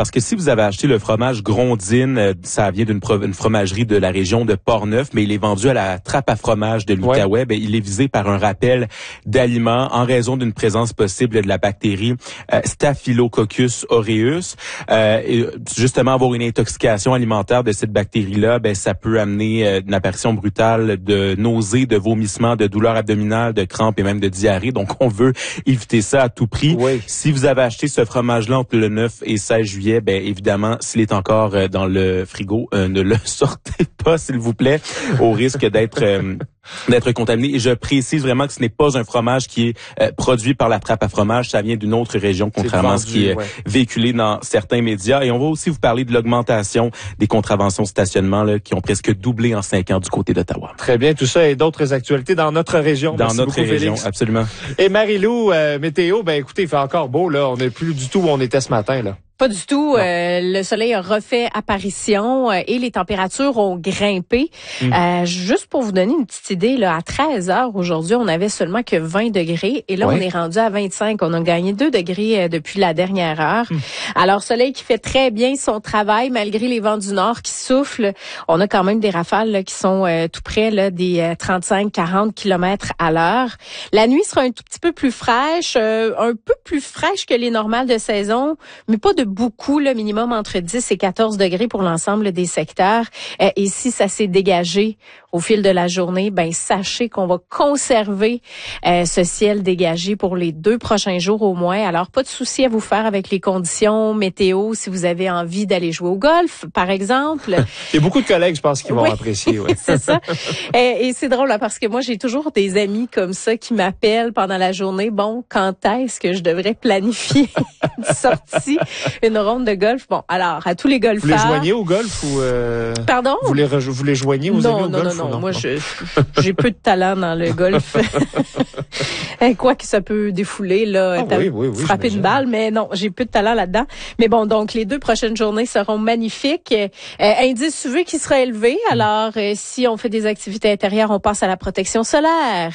parce que si vous avez acheté le fromage Grondine, ça vient d'une fromagerie de la région de Portneuf, mais il est vendu à la trappe à fromage de l'Outaouais. Ben, il est visé par un rappel d'aliments en raison d'une présence possible de la bactérie Staphylococcus aureus. Et justement, avoir une intoxication alimentaire de cette bactérie-là, ben ça peut amener une apparition brutale de nausées, de vomissements, de douleurs abdominales, de crampes et même de diarrhée. Donc, on veut éviter ça à tout prix. Oui. Si vous avez acheté ce fromage-là entre le 9 et 16 juillet, ben évidemment, s'il est encore dans le frigo, ne le sortez pas, s'il vous plaît, au risque d'être contaminé. Et je précise vraiment que ce n'est pas un fromage qui est produit par la trappe à fromage. Ça vient d'une autre région, contrairement à ce qui est véhiculé dans certains médias. Et on va aussi vous parler de l'augmentation des contraventions de stationnement là, qui ont presque doublé en 5 ans du côté d'Ottawa. Très bien, tout ça et d'autres actualités dans notre région. Dans notre région, absolument. Et Marie-Lou, météo, ben écoutez, il fait encore beau, là. On n'est plus du tout où on était ce matin, là. Pas du tout. Le soleil a refait apparition et les températures ont grimpé. Juste pour vous donner une petite idée, là, à 13 heures aujourd'hui, on avait seulement que 20 degrés et là, on est rendu à 25. On a gagné 2 degrés depuis la dernière heure. Alors, soleil qui fait très bien son travail malgré les vents du nord qui soufflent. On a quand même des rafales là, qui sont tout près là, des 35-40 km à l'heure. La nuit sera un tout petit peu plus fraîche, un peu plus fraîche que les normales de saison, mais pas de beaucoup, le minimum entre 10 et 14 degrés pour l'ensemble des secteurs. Et si ça s'est dégagé au fil de la journée, ben sachez qu'on va conserver ce ciel dégagé pour les 2 prochains jours au moins. Alors, pas de souci à vous faire avec les conditions météo si vous avez envie d'aller jouer au golf, par exemple. Il y a beaucoup de collègues, je pense, qui vont apprécier. Ouais. C'est ça. Et c'est drôle là, parce que moi, j'ai toujours des amis comme ça qui m'appellent pendant la journée. Bon, quand est-ce que je devrais planifier une sortie, une ronde de golf? Bon, alors, à tous les golfeurs... Vous les joignez au golf ou... Pardon? Vous les joignez aux amis au golf? Non, moi, j'ai peu de talent dans le golf. Quoi que ça peut défouler, là, frapper une balle, mais non, j'ai peu de talent là-dedans. Mais bon, donc, les 2 prochaines journées seront magnifiques. Indice UV qui sera élevé. Alors, si on fait des activités intérieures, on passe à la protection solaire.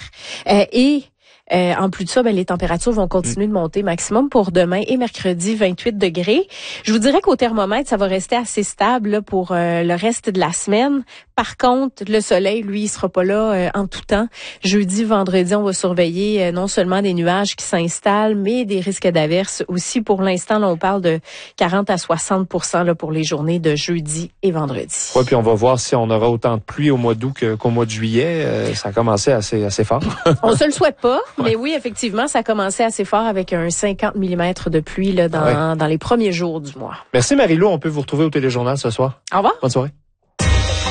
En plus de ça, ben, les températures vont continuer de monter maximum pour demain et mercredi, 28 degrés. Je vous dirais qu'au thermomètre, ça va rester assez stable là, pour le reste de la semaine. Par contre, le soleil, lui, il sera pas là en tout temps. Jeudi, vendredi, on va surveiller non seulement des nuages qui s'installent, mais des risques d'averses aussi. Pour l'instant, là, on parle de 40 à 60% là, pour les journées de jeudi et vendredi. Oui, puis on va voir si on aura autant de pluie au mois d'août qu'au mois de juillet. Ça a commencé assez fort. On se le souhaite pas. Mais oui, effectivement, ça a commencé assez fort avec un 50 mm de pluie là, dans les premiers jours du mois. Merci Marie-Lou, on peut vous retrouver au téléjournal ce soir. Au revoir. Bonne soirée.